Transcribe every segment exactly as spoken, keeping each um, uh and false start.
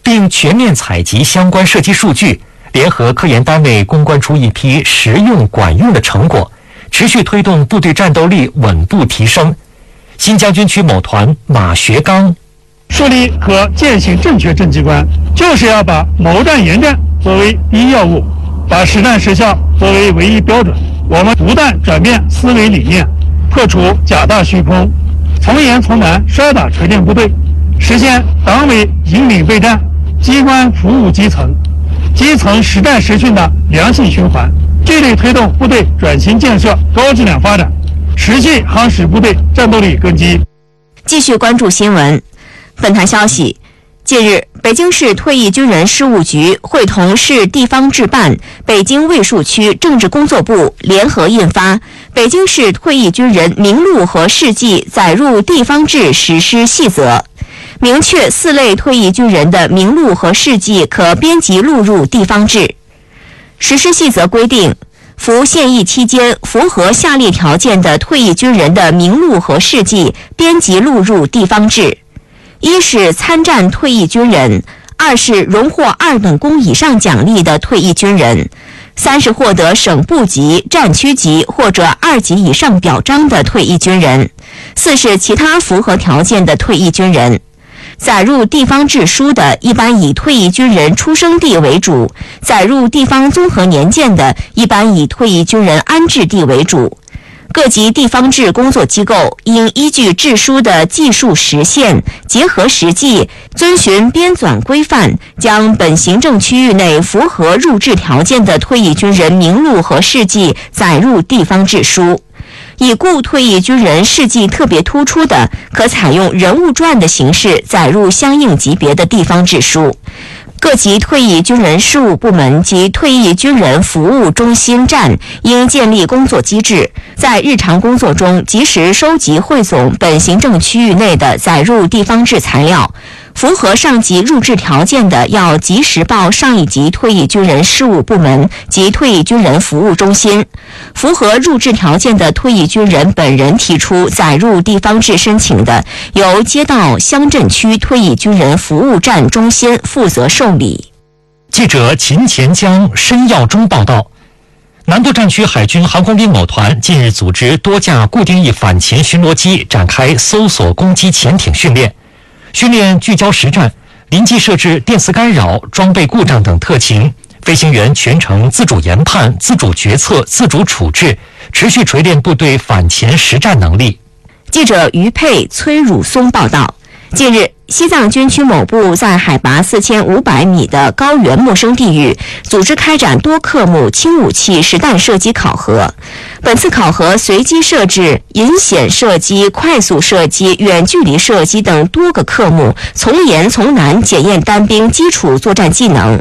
并全面采集相关射击数据，联合科研单位攻关出一批实用管用的成果，持续推动部队战斗力稳步提升。新疆军区某团马学刚： 树立可践行正确政绩观，就是要把谋战研战作为第一要务，把实战实效作为唯一标准。我们不但转变思维理念，破除假大虚空，从严从难摔打锤炼部队，实现党委引领备战，机关服务基层，基层实战实训的良性循环，致力推动部队转型建设高质量发展，持续夯实部队战斗力根基。 继续关注新闻。本台消息，近日，北京市退役军人事务局会同市地方治办、北京卫戍区政治工作部联合印发《北京市退役军人名录和事迹载入地方志实施细则》，明确四类退役军人的名录和事迹可编辑录入地方志。实施细则规定，服现役期间符合下列条件的退役军人的名录和事迹编辑录入地方志：一是参战退役军人，二是荣获二等功以上奖励的退役军人，三是获得省部级、战区级或者二级以上表彰的退役军人，四是其他符合条件的退役军人。载入地方志书的，一般以退役军人出生地为主；载入地方综合年鉴的，一般以退役军人安置地为主。各级地方志工作机构应依据志书的技术实现，结合实际，遵循编纂规范，将本行政区域内符合入志条件的退役军人名录和事迹载入地方志书。已故退役军人事迹特别突出的，可采用人物传的形式载入相应级别的地方志书。各级退役军人事务部门及退役军人服务中心站应建立工作机制，在日常工作中及时收集汇总本行政区域内的载入地方志材料，符合上级入志条件的，要及时报上一级退役军人事务部门及退役军人服务中心。符合入志条件的退役军人本人提出载入地方志申请的，由街道乡镇区退役军人服务站中心负责受理。 记者秦前江、申耀中报道。南部战区海军航空兵某团近日组织多架固定翼反潜巡逻机展开搜索攻击潜艇训练。训练聚焦实战，临机设置电磁干扰、装备故障等特情，飞行员全程自主研判、自主决策、自主处置，持续锤炼部队反潜实战能力。 记者于佩、崔汝松报道。近日，西藏军区某部在海拔四千五百米的高原陌生地域组织开展多科目轻武器实弹射击考核。本次考核随机设置引险射击、快速射击、远距离射击等多个科目，从严从难检验单兵基础作战技能。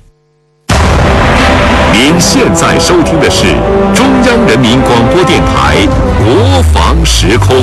您现在收听的是中央人民广播电台国防时空。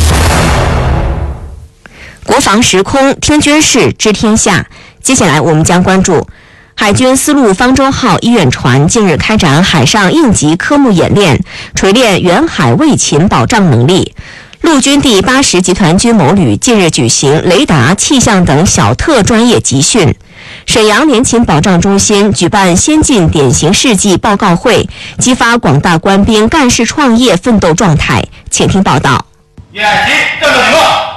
国防时空，听军事，知天下。接下来我们将关注海军丝路方舟号医院船近日开展海上应急科目演练，锤炼远海卫勤保障能力。陆军第八十集团军某旅近日举行雷达、气象等小特专业集训。沈阳联勤保障中心举办先进典型事迹报告会，激发广大官兵干事创业奋斗状态。请听报道。 演习战斗情况。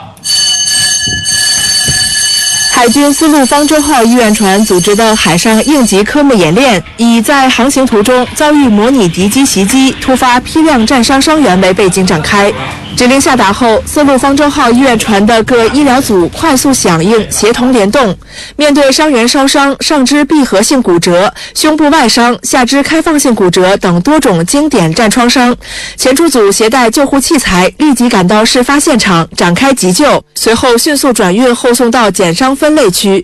海军丝路方舟号医院船组织的海上应急科目演练，以在航行途中遭遇模拟敌机袭击、突发批量战伤伤员为背景展开。指令下达后，丝路方舟号医院船的各医疗组快速响应，协同联动。面对伤员烧伤、上肢闭合性骨折、胸部外伤、下肢开放性骨折等多种经典战创伤，前出组携带救护器材，立即赶到事发现场展开急救，随后迅速转运后送到减伤分类区。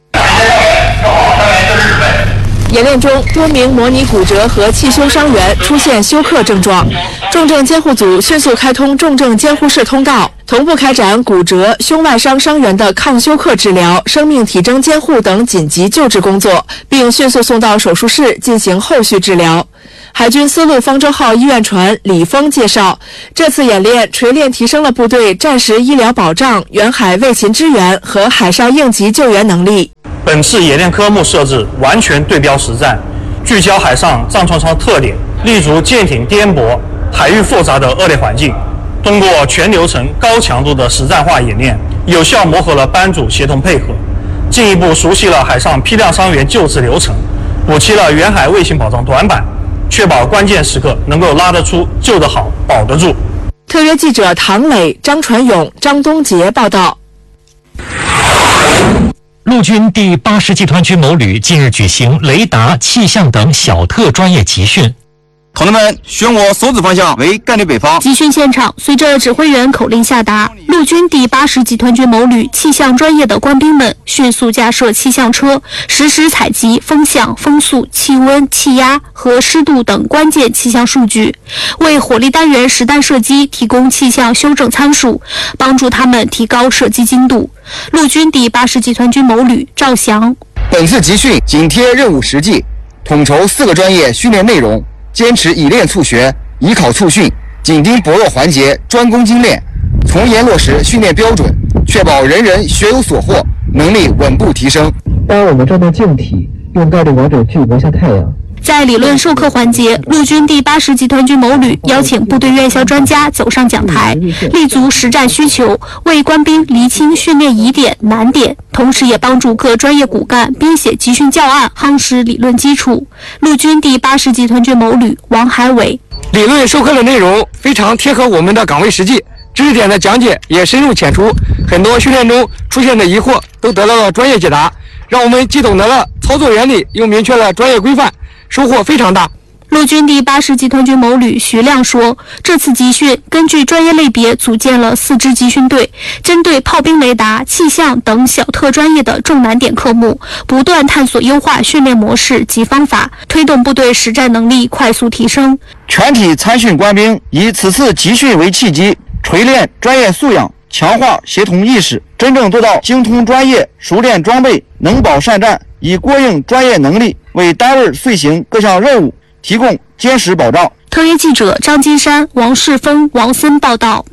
演练中，多名模拟骨折和气胸伤员出现休克症状，重症监护组迅速开通重症监护室通道，同步开展骨折、胸外伤伤员的抗休克治疗、生命体征监护等紧急救治工作，并迅速送到手术室进行后续治疗。海军丝路方舟号医院船李峰介绍，这次演练锤炼提升了部队战时医疗保障、远海卫勤支援和海上应急救援能力。 本次演练科目设置完全对标实战，聚焦海上战创伤特点，立足舰艇颠簸、海域复杂的恶劣环境，通过全流程高强度的实战化演练，有效磨合了班组协同配合，进一步熟悉了海上批量伤员救治流程，补齐了远海卫星保障短板，确保关键时刻能够拉得出、救得好、保得住。 特约记者唐磊、张传勇、张东杰报道。 陆军第八十集团军某旅近日举行雷达、气象等小特专业集训。 同志们，选我所指方向为赣旅北方。 集训现场，随着指挥员口令下达，陆军第八十集团军某旅气象专业的官兵们迅速架设气象车，实时采集风向、风速、气温、气压和湿度等关键气象数据，为火力单元实弹射击提供气象修正参数，帮助他们提高射击精度。陆军第八十集团军某旅赵翔。 本次集训紧贴任务实际，统筹四个专业训练内容，坚持以练促学、以考促训，紧盯薄弱环节，专攻精炼，从严落实训练标准，确保人人学有所获，能力稳步提升。 当我们站在舰体，用概率王者去搏向太阳。 在理论授课环节，陆军第八十集团军某旅邀请部队院校专家走上讲台，立足实战需求，为官兵厘清训练疑点、难点，同时也帮助各专业骨干编写集训教案，夯实理论基础。陆军第八十集团军某旅王海伟。 理论授课的内容非常贴合我们的岗位实际，知识点的讲解也深入浅出，很多训练中出现的疑惑都得到了专业解答，让我们既懂得了操作原理，又明确了专业规范，收获非常大。 陆军第八十集团军某旅徐亮说，这次集训根据专业类别组建了四支集训队，针对炮兵雷达、气象等小特专业的重难点科目，不断探索优化训练模式及方法，推动部队实战能力快速提升。 全体参训官兵以此次集训为契机，锤炼专业素养，强化协同意识，真正做到精通专业、熟练装备、能保善战，以过硬专业能力为单位遂行各项任务提供坚实保障。 特约记者张金山、王世峰、王森报道。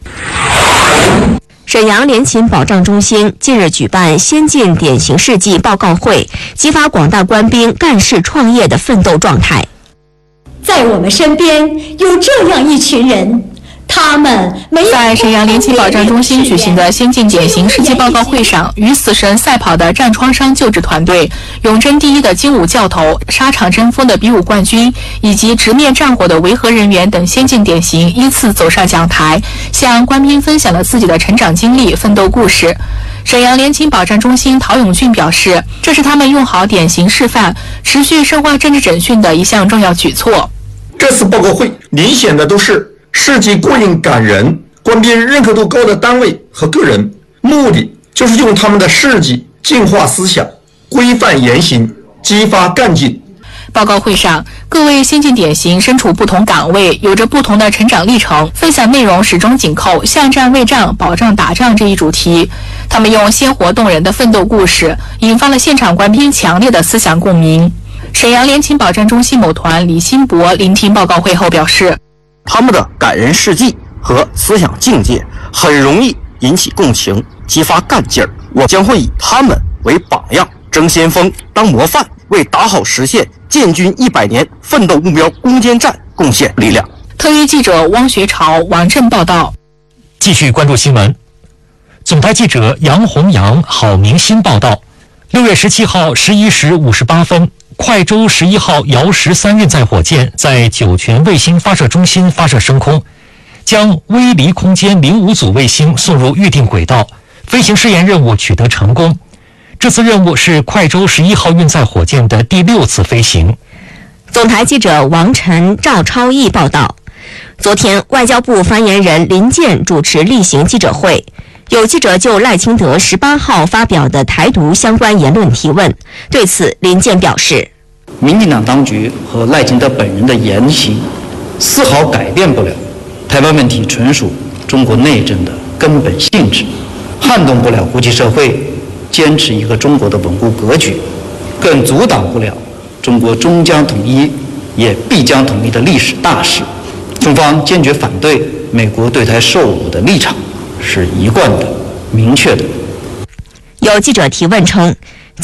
沈阳联勤保障中心近日举办先进典型事迹报告会，激发广大官兵干事创业的奋斗状态。 在我们身边有这样一群人，他们没有在沈阳联勤保障中心举行的先进典型事迹报告会上，与死神赛跑的战创伤救治团队、永贞第一的精武教头、沙场争锋的比武冠军，以及直面战火的维和人员等先进典型依次走上讲台，向官兵分享了自己的成长经历、奋斗故事。沈阳联勤保障中心陶永俊表示，这是他们用好典型示范，持续深化政治审讯的一项重要举措。 这次报告会明显的都是事迹过硬感人，官兵认可度高的单位和个人，目的就是用他们的事迹净化思想，规范言行，激发干劲。 报告会上，各位先进典型身处不同岗位，有着不同的成长历程，分享内容始终紧扣向战卫战、保障打仗这一主题。他们用鲜活动人的奋斗故事，引发了现场官兵强烈的思想共鸣。沈阳联勤保障中心某团李新博聆听报告会后表示， 他们的感人事迹和思想境界很容易引起共情，激发干劲儿。我将会以他们为榜样，争先锋，当模范，为打好实现建军一百年奋斗目标攻坚战贡献力量。 特约记者汪学潮、王震报道。 继续关注新闻。总台记者杨红阳、郝明新报道。六月十七号十一时五十八分，快舟十一号遥十三运载火箭在酒泉卫星发射中心发射升空，将微离空间零五组卫星送入预定轨道，飞行试验任务取得成功。这次任务是快舟十一号运载火箭的第六次飞行。 总台记者王晨、赵超毅报道。昨天，外交部发言人林健主持例行记者会，有记者就赖清德十八号发表的台独相关言论提问，对此林健表示， 民进党当局和赖清德本人的言行丝毫改变不了台湾问题纯属中国内政的根本性质，撼动不了国际社会坚持一个中国的稳固格局，更阻挡不了中国终将统一也必将统一的历史大势。中方坚决反对美国对台售武的立场，是一贯的、明确的。 有记者提问称，